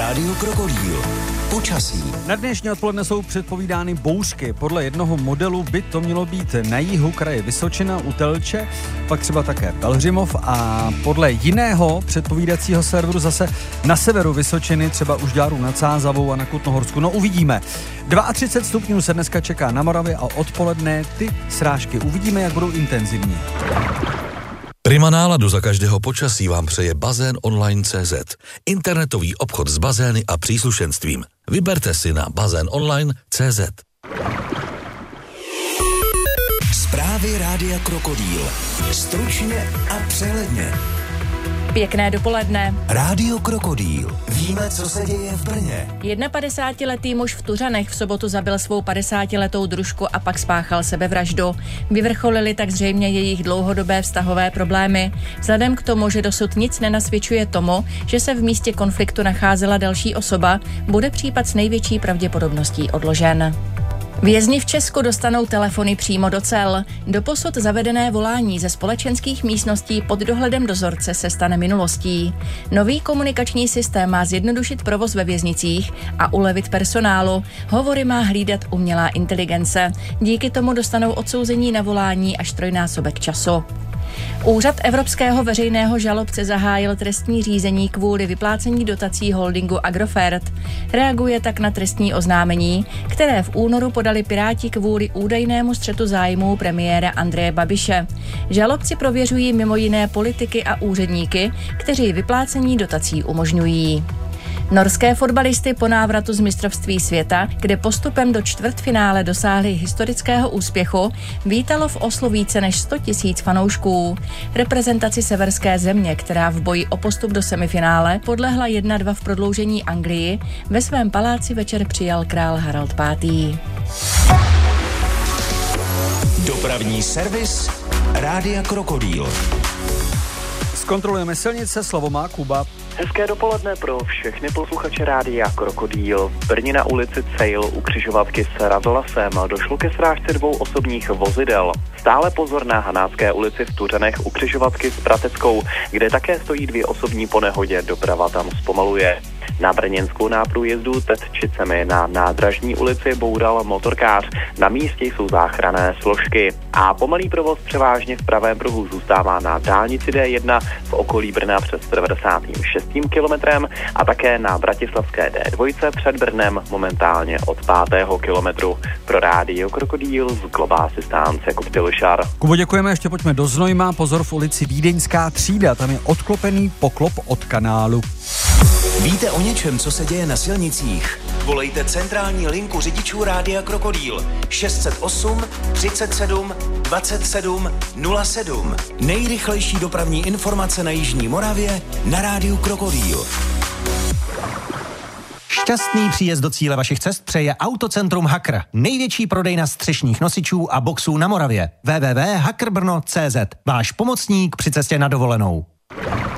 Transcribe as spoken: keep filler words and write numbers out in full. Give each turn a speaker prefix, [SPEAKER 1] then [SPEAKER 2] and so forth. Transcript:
[SPEAKER 1] Rádio Krokodýl. Počasí.
[SPEAKER 2] Na dnešní odpoledne jsou předpovídány bouřky. Podle jednoho modelu by to mělo být na jihu kraje Vysočina u Telče, pak třeba také Pelhřimov a podle jiného předpovídacího serveru zase na severu Vysočiny, třeba už Žďáru nad Sázavou a na Kutnohorsku. No uvidíme. třicet dva stupňů se dneska čeká na Moravě a odpoledne ty srážky. Uvidíme, jak budou intenzivní.
[SPEAKER 3] Prima náladu za každého počasí vám přeje bazén online tečka cé zet. Internetový obchod s bazény a příslušenstvím. Vyberte si na bazén online tečka cé zet.
[SPEAKER 1] Zprávy Rádia Krokodýl. Stručně a přehledně.
[SPEAKER 4] Pěkné dopoledne.
[SPEAKER 1] Rádio Krokodýl. Víme, co se děje v Brně.
[SPEAKER 4] padesátidvouletý muž v Tuřanech v sobotu zabil svou padesátiletou družku a pak spáchal sebevraždu. Vyvrcholily tak zřejmě jejich dlouhodobé vztahové problémy. Vzhledem k tomu, že dosud nic nenasvědčuje tomu, že se v místě konfliktu nacházela další osoba, bude případ s největší pravděpodobností odložen. Vězni v Česku dostanou telefony přímo do cel. Doposud zavedené volání ze společenských místností pod dohledem dozorce se stane minulostí. Nový komunikační systém má zjednodušit provoz ve věznicích a ulevit personálu. Hovory má hlídat umělá inteligence. Díky tomu dostanou odsouzení na volání až trojnásobek času. Úřad Evropského veřejného žalobce zahájil trestní řízení kvůli vyplácení dotací holdingu Agrofert. Reaguje tak na trestní oznámení, které v únoru podali Piráti kvůli údajnému střetu zájmů premiéra Andreje Babiše. Žalobci prověřují mimo jiné politiky a úředníky, kteří vyplácení dotací umožňují. Norské fotbalisty po návratu z mistrovství světa, kde postupem do čtvrtfinále dosáhli historického úspěchu, vítalo v Oslu více než sto tisíc fanoušků. Reprezentaci severské země, která v boji o postup do semifinále podlehla jedna dva v prodloužení Anglii, ve svém paláci večer přijal král Harald pátý.
[SPEAKER 1] Dopravní servis Rádia Krokodýl.
[SPEAKER 2] Zkontrolujeme silnice, slovo má Kuba.
[SPEAKER 5] Hezké dopoledne pro všechny posluchače Rádia Krokodýl. V Brně na ulici Cejl u křižovatky s Radolasem došlo ke srážce dvou osobních vozidel. Stále pozor na Hanácké ulici v Tuřanech u křižovatky s Prateckou, kde také stojí dvě osobní po nehodě, doprava tam zpomaluje. Na brněnskou náprůjezdu Tetčicemi na Nádražní ulici boural motorkář. Na místě jsou záchranné složky. A pomalý provoz převážně v pravém pruhu zůstává na dálnici D jedna v okolí Brna před devadesátým šestým kilometrem a také na bratislavské D dva před Brnem momentálně od pátého kilometru. Pro Rádio Krokodýl z Global Assistance Jakub Tylišar.
[SPEAKER 2] Kubo, děkujeme, ještě pojďme do Znojma. Pozor v ulici Vídeňská třída, tam je odklopený poklop od kanálu.
[SPEAKER 1] Víte o něčem, co se děje na silnicích? Volejte centrální linku řidičů Rádia Krokodýl šest set osm třicet sedm dvacet sedm nula sedm. Nejrychlejší dopravní informace na jižní Moravě na Rádiu Krokodýl.
[SPEAKER 6] Šťastný příjezd do cíle vašich cest přeje Autocentrum Hakr, největší prodejna střešních nosičů a boxů na Moravě. w w w tečka hakr brno tečka cé zet. Váš pomocník při cestě na dovolenou.